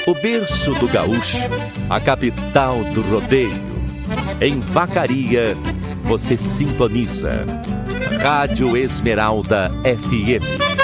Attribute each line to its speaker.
Speaker 1: o berço do gaúcho, a capital do rodeio. Em Vacaria, você sintoniza Rádio Esmeralda FM.